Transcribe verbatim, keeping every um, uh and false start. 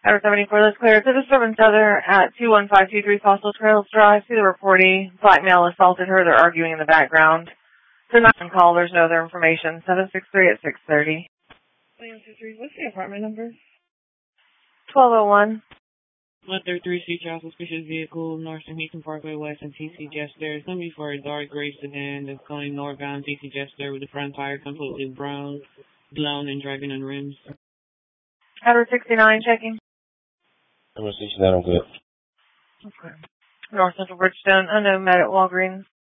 Tower seventy-four, that's clear. To disturbance other at two one five two three Fossil Trails Drive. See the reportee. Black male assaulted her. They're arguing in the background. It's a nine call. There's no other information. seven six three at six thirty. William two three, what's the apartment number? twelve oh one. one thirty-three C Child suspicious vehicle, North Houston Parkway West and T C Jester. It's going to be for a dark gray sedan that's going northbound T C Jester with the front tire completely brown, blown and dragging on rims. Tower sixty-nine, checking. Tower sixty-nine, I'm good. Okay. North Central Bridgestone, unknown met at Walgreens.